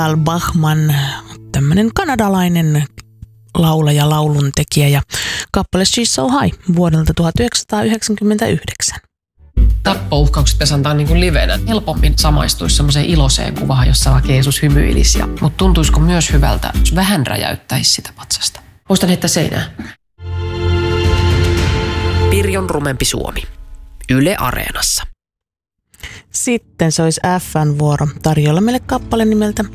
Al Bachman, tämmöinen kanadalainen laulaja, lauluntekijä ja kappale She's So High vuodelta 1999. Tappouhkaukset pitäisi antaa niin kuin livenä. Helpommin samaistuisi semmoiseen iloiseen kuvaan, jossa vaikka Jeesus hymyilisi. Mutta tuntuisiko myös hyvältä, jos vähän räjäyttäisi sitä patsasta? Muistan heittää seinää. Pirjon rumempi Suomi. Yle Areenassa. Sitten se olisi F:n vuoro tarjolla meille kappale nimeltä